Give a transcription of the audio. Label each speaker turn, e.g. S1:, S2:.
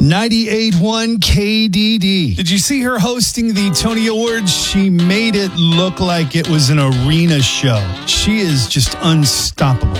S1: 98.1 KDD. Did you see her hosting the Tony Awards? She made it look like it was an arena show. She is just unstoppable.